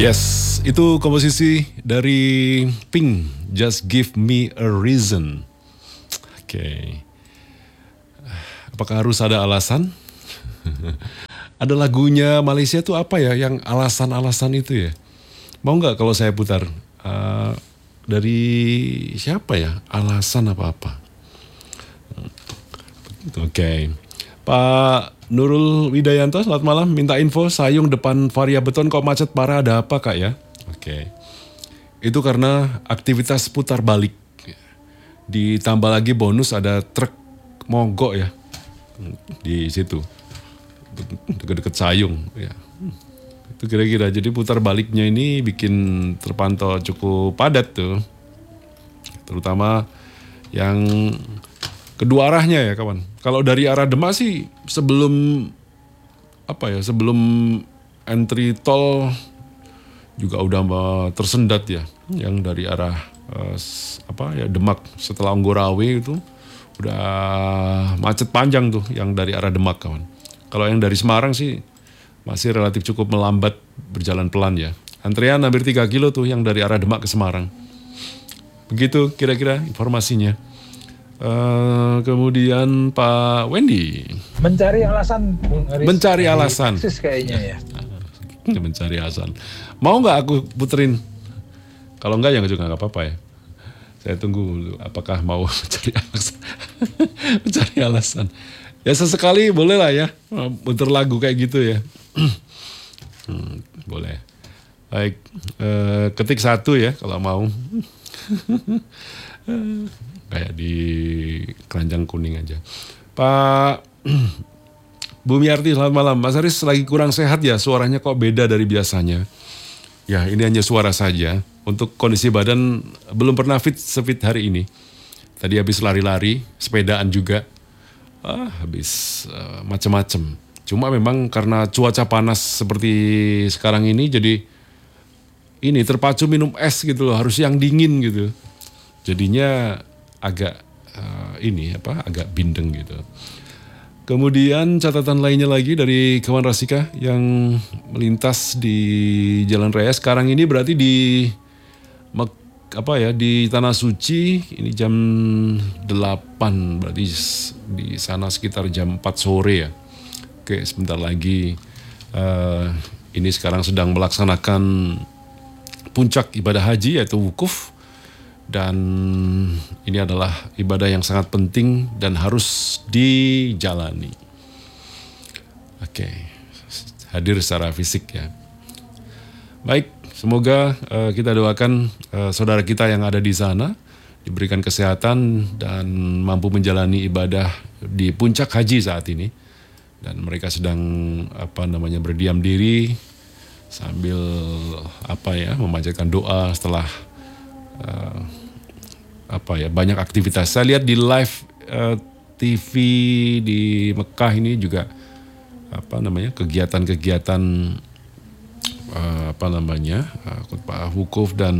Yes, itu komposisi dari Pink, Just Give Me a Reason. Oke. Apakah harus ada alasan? Ada lagunya Malaysia tuh apa ya yang alasan-alasan itu ya? Mau nggak kalau saya putar? Dari siapa ya? Alasan apa-apa. Oke. Pak Nurul Widayanto, selamat malam. Minta info Sayung depan Varia Beton kok macet parah, ada apa Kak ya? Oke. Itu karena aktivitas putar balik. Ditambah lagi bonus ada truk mogok ya. Di situ. Dekat-dekat Sayung ya. Itu kira-kira, jadi putar baliknya ini bikin terpantau cukup padat tuh. Terutama yang kedua arahnya ya kawan. Kalau dari arah Demak sih sebelum entry tol juga udah tersendat ya. Yang dari arah Demak setelah Anggorawe itu udah macet panjang tuh yang dari arah Demak kawan. Kalau yang dari Semarang sih masih relatif cukup melambat, berjalan pelan ya. Antrian hampir 3 kilo tuh yang dari arah Demak ke Semarang. Begitu kira-kira informasinya. Kemudian Pak Wendy. Mencari alasan, Bung Aris. Mencari alasan. Aksis kayaknya ya. Mencari alasan. Mau nggak aku puterin? Kalau enggak ya juga nggak apa-apa ya. Saya tunggu dulu. Apakah mau mencari alasan? Mencari alasan. Ya sesekali boleh lah ya. Puter lagu kayak gitu ya. Boleh. Baik. Ketik 1 ya kalau mau. Kayak di keranjang kuning aja. Pak Bumiarti, selamat malam. Mas Aris lagi kurang sehat ya, suaranya kok beda dari biasanya. Ya ini hanya suara saja. Untuk kondisi badan belum pernah sefit hari ini. Tadi habis lari-lari, sepedaan juga. Habis macam-macam. Cuma memang karena cuaca panas seperti sekarang ini, jadi ini terpacu minum es gitu loh, harus yang dingin gitu. Jadinya agak agak bindeng gitu. Kemudian catatan lainnya lagi dari kawan Rasika yang melintas di Jalan Raya sekarang ini berarti di Tanah Suci ini jam 8 berarti di sana sekitar jam 4 sore ya. Oke, sebentar lagi ini sekarang sedang melaksanakan puncak ibadah haji yaitu wukuf. Dan ini adalah ibadah yang sangat penting dan harus dijalani. Oke, hadir secara fisik ya. Baik, semoga kita doakan saudara kita yang ada di sana diberikan kesehatan dan mampu menjalani ibadah di puncak haji saat ini. Dan mereka sedang berdiam diri sambil memanjatkan doa setelah banyak aktivitas. Saya lihat di live TV di Mekah ini juga kegiatan-kegiatan khutbah wukuf dan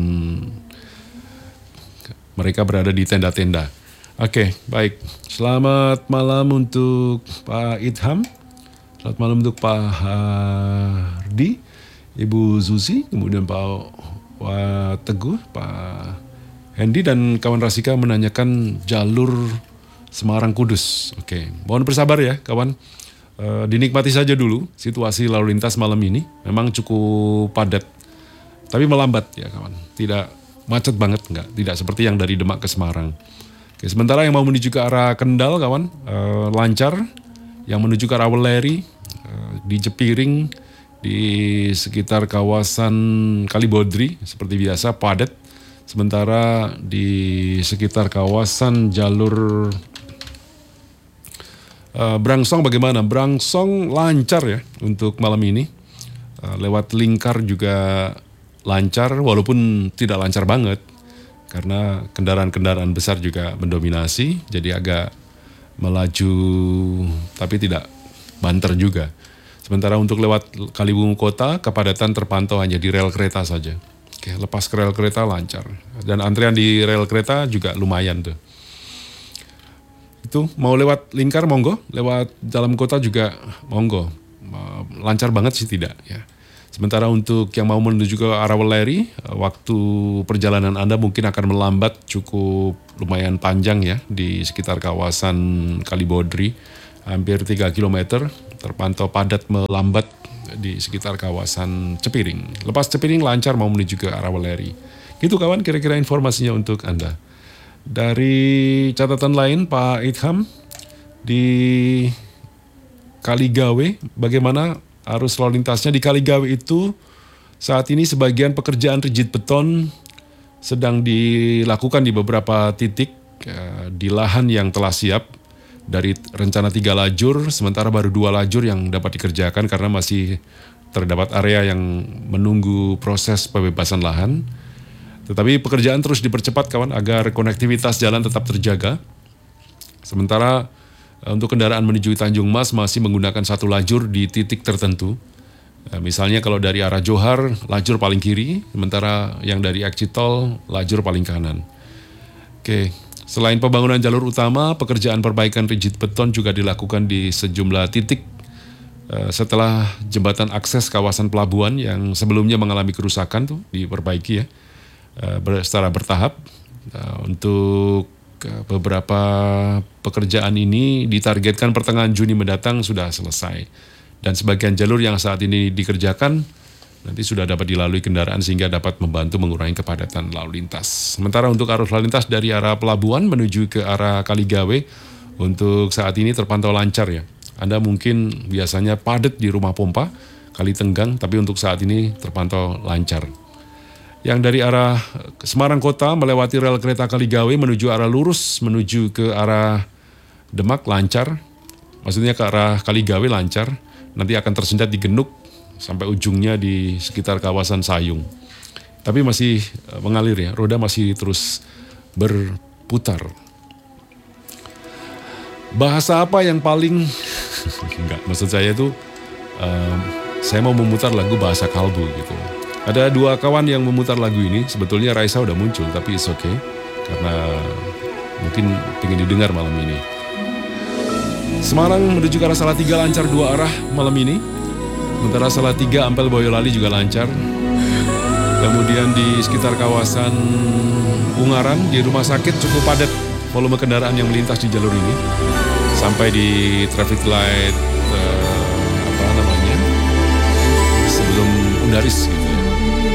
mereka berada di tenda-tenda. Oke, baik. Selamat malam untuk Pak Idham. Selamat malam untuk Pak Hardi, Ibu Zuzi, kemudian Pak Teguh, Pak Hendy dan kawan Rasika menanyakan jalur Semarang Kudus. Oke, mohon bersabar ya kawan. Dinikmati saja dulu situasi lalu lintas malam ini. Memang cukup padat, tapi melambat ya kawan. Tidak macet banget, tidak seperti yang dari Demak ke Semarang. Oke, sementara yang mau menuju ke arah Kendal kawan, lancar. Yang menuju ke arah Weleri, di Jepiring, di sekitar kawasan Kalibodri seperti biasa padat. Sementara di sekitar kawasan jalur Brangsong bagaimana? Brangsong lancar ya untuk malam ini. Lewat Lingkar juga lancar walaupun tidak lancar banget. Karena kendaraan-kendaraan besar juga mendominasi. Jadi agak melaju tapi tidak banter juga. Sementara untuk lewat Kalibung Kota kepadatan terpantau hanya di rel kereta saja. Oke, lepas ke rel kereta lancar. Dan antrian di rel kereta juga lumayan tuh. Itu mau lewat Lingkar monggo, lewat dalam kota juga monggo. Lancar banget sih tidak ya. Sementara untuk yang mau menuju ke arah Weleri, waktu perjalanan Anda mungkin akan melambat cukup lumayan panjang ya di sekitar kawasan Kalibodri, hampir 3 km, terpantau padat melambat di sekitar kawasan Cepiring. Lepas Cepiring lancar mau menuju ke arah Weleri. Gitu kawan, kira-kira informasinya untuk Anda. Dari catatan lain Pak Idham, di Kaligawe, bagaimana arus lalu lintasnya di Kaligawe itu saat ini sebagian pekerjaan rigid beton sedang dilakukan di beberapa titik di lahan yang telah siap dari rencana 3 lajur, sementara baru 2 lajur yang dapat dikerjakan karena masih terdapat area yang menunggu proses pembebasan lahan. Tetapi pekerjaan terus dipercepat kawan agar konektivitas jalan tetap terjaga. Sementara untuk kendaraan menuju Tanjung Mas masih menggunakan 1 lajur di titik tertentu. Misalnya kalau dari arah Johar, lajur paling kiri, sementara yang dari exit tol, lajur paling kanan. Oke, selain pembangunan jalur utama, pekerjaan perbaikan rigid beton juga dilakukan di sejumlah titik setelah jembatan akses kawasan pelabuhan yang sebelumnya mengalami kerusakan tuh diperbaiki ya, secara bertahap. Untuk beberapa pekerjaan ini ditargetkan pertengahan Juni mendatang sudah selesai. Dan sebagian jalur yang saat ini dikerjakan nanti sudah dapat dilalui kendaraan sehingga dapat membantu mengurangi kepadatan lalu lintas. Sementara untuk arus lalu lintas dari arah pelabuhan menuju ke arah Kaligawe untuk saat ini terpantau lancar ya. Anda mungkin biasanya padat di Rumah Pompa, Kali Tenggang, tapi untuk saat ini terpantau lancar. Yang dari arah Semarang Kota melewati rel kereta Kaligawe menuju arah lurus menuju ke arah Demak lancar. Maksudnya ke arah Kaligawe lancar. Nanti akan tersendat di Genuk sampai ujungnya di sekitar kawasan Sayung. Tapi masih mengalir ya, roda masih terus berputar. Bahasa apa yang paling enggak, maksud saya itu saya mau memutar lagu bahasa kalbu gitu. Ada 2 kawan yang memutar lagu ini, sebetulnya Raisa udah muncul, tapi it's okay, karena mungkin pengen didengar malam ini. Semarang menuju ke arah Salatiga lancar 2 arah malam ini, sementara Salatiga Ampel Boyolali juga lancar. Kemudian di sekitar kawasan Ungaran, di rumah sakit cukup padat volume kendaraan yang melintas di jalur ini, sampai di traffic light, sebelum Undaris gitu.